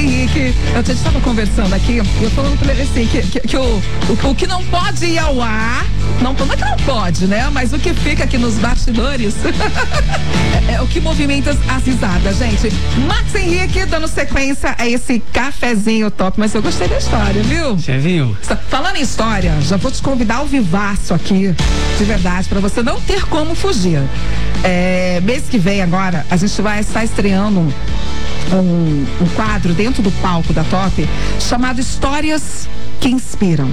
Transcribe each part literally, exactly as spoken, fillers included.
Henrique, eu já estava conversando aqui, eu falando pra ele assim, que, que, que o, o, o que não pode ir ao ar, não, não é que não pode, né? Mas o que fica aqui nos bastidores é, é o que movimenta as risadas, gente. Max Henrique dando sequência a esse cafezinho top, mas eu gostei da história, viu? Você viu? Falando em história, já vou te convidar ao vivaço aqui, de verdade, pra você não ter como fugir. É, mês que vem agora, a gente vai estar estreando um, um, um quadro dentro do palco da Top, chamado Histórias que Inspiram.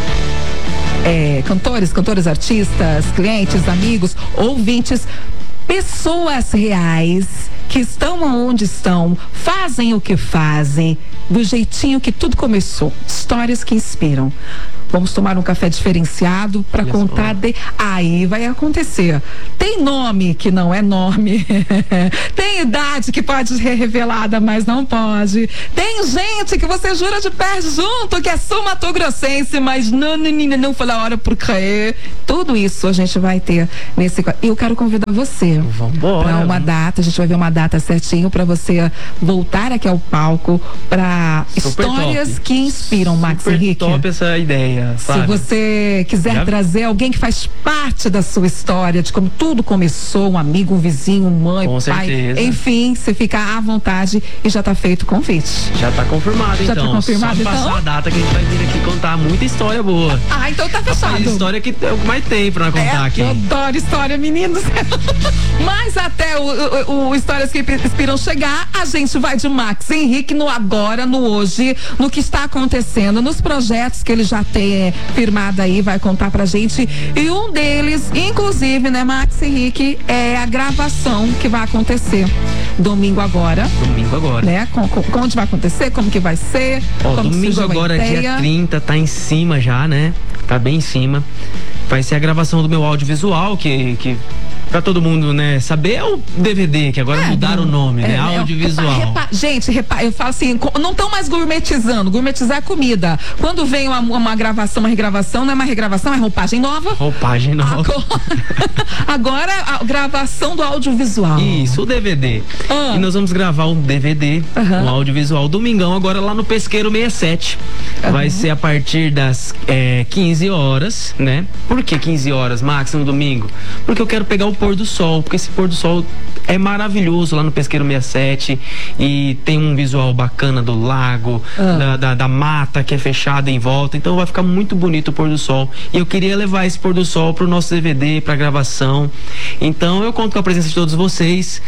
É, cantores, cantores, artistas, clientes, amigos, ouvintes, pessoas reais que estão onde estão, fazem o que fazem, do jeitinho que tudo começou. Histórias que inspiram. Vamos tomar um café diferenciado para contar de... Aí vai acontecer. Tem nome que não é nome. Tem idade que pode ser revelada, mas não pode. Tem gente que você jura de pé junto que é sul-mato-grossense, mas não, não, não, não fala a hora por quê. Tudo isso a gente vai ter nesse... Eu quero convidar você para uma data. A gente vai ver uma data certinho para você voltar aqui ao palco para histórias top. Que inspiram, Max Super Henrique. Top essa ideia. Sabe? Se você quiser já... trazer alguém que faz parte da sua história, de como tudo começou, um amigo, um vizinho, mãe, com pai, certeza. Enfim, você fica à vontade e já tá feito o convite. Já tá confirmado, já então. Tá confirmado, Só então? passar a data que a gente vai vir aqui contar muita história boa. Ah, então tá fechado. A história que é o que mais tem pra contar é, aqui. Eu adoro história, meninos. Mas até o, o, o Histórias que Inspiram chegar, a gente vai de Max Henrique no agora, no hoje, no que está acontecendo, nos projetos que ele já tem é, firmado aí, vai contar pra gente. E um deles, inclusive, né, Max Henrique, é a gravação que vai acontecer domingo agora. Domingo agora. Né? Com, com, onde vai acontecer, como que vai ser. Ó, como domingo agora, dia trinta, tá em cima já, né? Tá bem em cima. Vai ser a gravação do meu audiovisual, que... que... pra todo mundo, né, saber, é o D V D, que agora é, mudaram o nome, é, né, é, audiovisual. Repa, repa, gente, repa, eu falo assim, não estão mais gourmetizando, gourmetizar é comida. Quando vem uma, uma gravação, uma regravação, não é uma regravação, é roupagem nova. Roupagem nova. Agora, agora a gravação do audiovisual. Isso, o D V D. Ah. E nós vamos gravar um D V D, uhum. um audiovisual, domingão, agora lá no Pesqueiro sessenta e sete. Uhum. Vai ser a partir das é, quinze horas, né? Por que quinze horas, máximo domingo? Porque eu quero pegar o pôr do sol, porque esse pôr do sol é maravilhoso lá no Pesqueiro sessenta e sete e tem um visual bacana do lago, ah. da, da, da mata que é fechada em volta, então vai ficar muito bonito o pôr do sol. E eu queria levar esse pôr do sol pro nosso D V D, pra gravação. Então eu conto com a presença de todos vocês,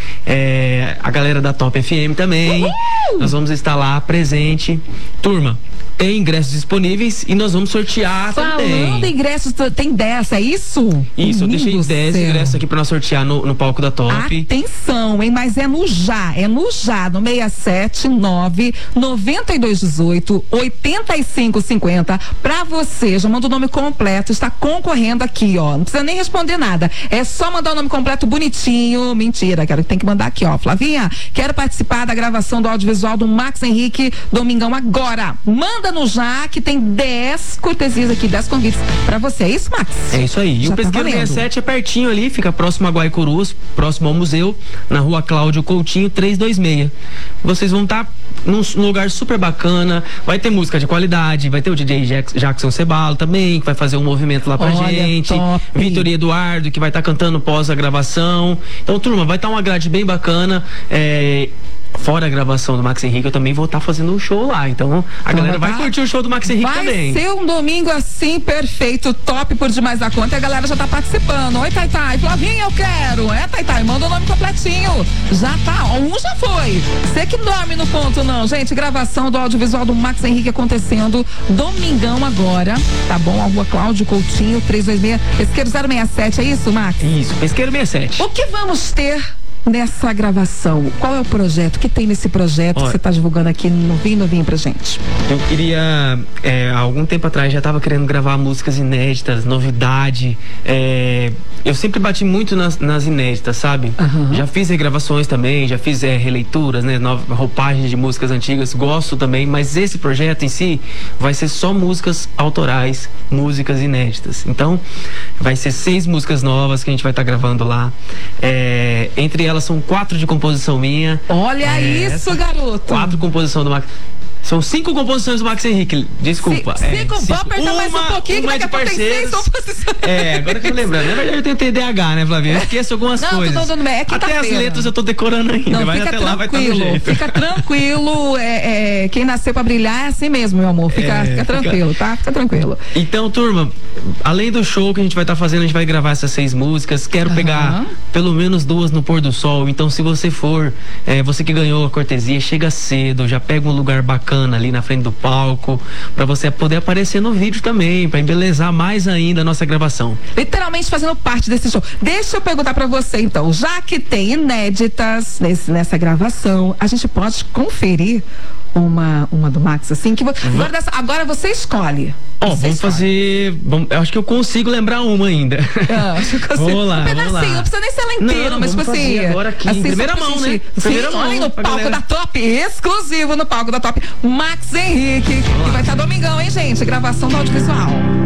é, a galera da Top F M também. Uhul! Nós vamos estar lá presente. Turma, tem ingressos disponíveis e nós vamos sortear Falando também. Falando em ingressos, tem dez, é isso? Isso, eu deixei dez ingressos aqui pra nós sortear no, no palco da Top. Atenção, hein? Mas é no já, é no já, no seis sete nove, nove dois um oito, oito cinco cinco zero. Pra você, já manda o nome completo, está concorrendo aqui, ó. Não precisa nem responder nada. É só mandar o nome completo bonitinho. Mentira, quero, tem que mandar aqui, ó. Flavinha, quero participar da gravação do audiovisual do Max Henrique, domingão agora. Manda no já, que tem dez cortesias aqui, dez convites pra você. É isso, Max? É isso aí. E já o Pesqueiro tá sessenta e sete é pertinho ali, fica próximo a Guaicurus, próximo ao museu, na rua Cláudio Coutinho trezentos e vinte e seis. Vocês vão estar tá num, num lugar super bacana, vai ter música de qualidade, vai ter o D J Jack, Jackson Cebalo também, que vai fazer um movimento lá pra Olha, gente. Top. Vitor e Eduardo, que vai estar tá cantando pós a gravação. Então, turma, vai estar tá uma grade bem bacana. É... Fora a gravação do Max Henrique, eu também vou estar tá fazendo um show lá. Então, a então galera vai, vai curtir o show do Max Henrique vai também. Vai ser um domingo assim, perfeito, top por demais da conta. E a galera já tá participando. Oi, Taitai. Flavinha, eu quero. É, Taitai, manda o nome completinho. Já tá, um já foi. Você que dorme no ponto, não. Gente, gravação do audiovisual do Max Henrique acontecendo domingão agora. Tá bom? A rua Cláudio Coutinho, trezentos e vinte e seis. Pesqueiro zero seis sete, é isso, Max? Isso, Pesqueiro sessenta e sete. O que vamos ter nessa gravação? Qual é o projeto? O que tem nesse projeto Olha, que você está divulgando aqui novinho, novinho pra gente? Eu queria, é, há algum tempo atrás, já estava querendo gravar músicas inéditas, novidade. É, eu sempre bati muito nas, nas inéditas, sabe? Uhum. Já fiz regravações também, já fiz é, releituras, né? Nova, roupagens de músicas antigas, gosto também, mas esse projeto em si vai ser só músicas autorais, músicas inéditas. Então, vai ser seis músicas novas que a gente vai estar tá gravando lá. É, entre delas são quatro de composição minha. Olha é, isso, garoto. Quatro composição do Max. São cinco composições do Max Henrique, desculpa. C cinco, é, cinco. Vou apertar mais um pouquinho, uma que daqui a pouco tem seis composições. É, agora que eu tô lembrando. Na verdade eu tenho T D A H, né, Flavinha? Eu esqueço algumas não, coisas. Tô dando, é até as letras eu tô decorando ainda, não, mas fica até tranquilo, lá vai estar no jeito. Fica tranquilo, é, é, quem nasceu pra brilhar é assim mesmo, meu amor. Fica, é, fica tranquilo, fica... tá? Fica tranquilo. Então, turma, além do show que a gente vai estar tá fazendo, a gente vai gravar essas seis músicas. Quero uhum. pegar pelo menos duas no pôr do sol. Então, se você for, é, você que ganhou a cortesia, chega cedo, já pega um lugar bacana ali na frente do palco, para você poder aparecer no vídeo também, para embelezar mais ainda a nossa gravação. Literalmente fazendo parte desse show. Deixa eu perguntar para você então, já que tem inéditas nesse, nessa gravação, a gente pode conferir uma, uma do Max, assim, que agora, dessa, agora você escolhe. Ó, oh, vamos fazer. Vamos, eu acho que eu consigo lembrar uma ainda. Ah, acho que eu consigo. Vamos lá, um vamos lá. Não precisa nem ser ela inteira, não, mas tipo assim. Agora aqui, assim, em primeira mão, né? Primeira Sim, mão, olha no palco galera. da Top, exclusivo no palco da Top, Max Henrique. Que vai estar domingão, hein, gente? Gravação do audiovisual.